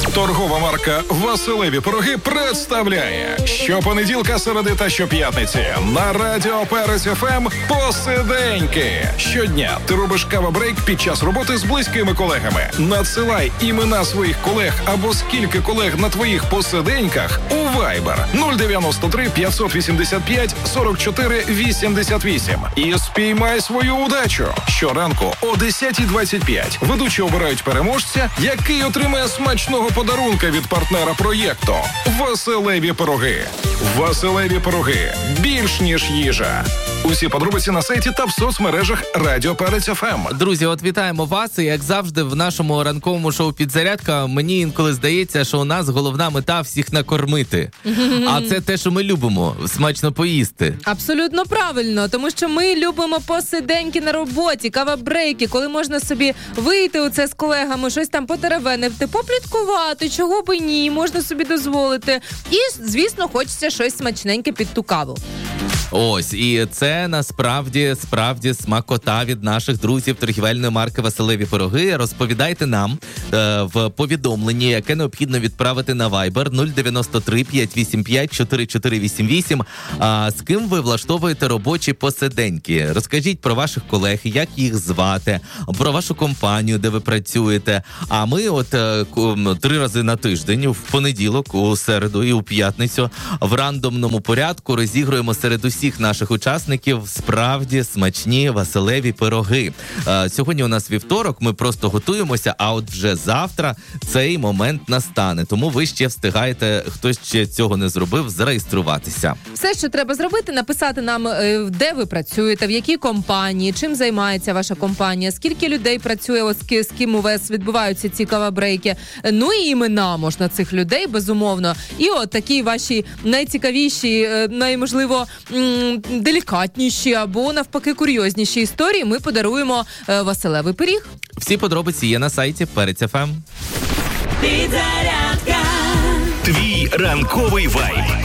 Торгова марка «Василеві пироги» представляє щопонеділка, середи та щоп'ятниці на Радіо Перець ФМ посиденьки. Щодня ти робиш кава-брейк під час роботи з близькими колегами. Надсилай імена своїх колег або скільки колег на твоїх посиденьках у Viber 093 585 44 88 і спіймай свою удачу. Щоранку о 10:25 ведучі обирають переможця, який отримає смачного подарунка від партнера проєкту «Василеві пироги». «Василеві пироги» – більш ніж їжа. Усі подробиці на сайті та в соцмережах Радіо Перець ФМ. Друзі, от вітаємо вас. І як завжди в нашому ранковому шоу «Підзарядка» мені інколи здається, що у нас головна мета всіх накормити. А це те, що ми любимо – смачно поїсти. Абсолютно правильно, тому що ми любимо посиденьки на роботі, кава-брейки, коли можна собі вийти оце з колегами, щось там потеревенити, попліткувати, чого б і ні, можна собі дозволити. І, звісно, хочеться щось смачненьке під ту каву. Ось, і це насправді справді смакота від наших друзів торгівельної марки «Василеві пироги». Розповідайте нам в повідомленні, яке необхідно відправити на Viber 093 585 4488, з ким ви влаштовуєте робочі посиденьки. Розкажіть про ваших колег, як їх звати, про вашу компанію, де ви працюєте. А ми от 3 рази на тиждень, в понеділок, у середу і у п'ятницю, в рандомному порядку розігруємо серед усіх наших учасників справді смачні Василеві пироги. Сьогодні у нас вівторок, ми просто готуємося, а от вже завтра цей момент настане. Тому ви ще встигаєте, хто ще цього не зробив, зареєструватися. Все, що треба зробити, написати нам, де ви працюєте, в якій компанії, чим займається ваша компанія, скільки людей працює, з ким у вас відбуваються ці кава-брейки. Ну і імена можна цих людей, безумовно. І от такі ваші найцікавіші, найможливо, делікатніші або навпаки курйозніші історії ми подаруємо Василевий пиріг. Всі подробиці є на сайті Перець ФМ. Твій ранковий вайб.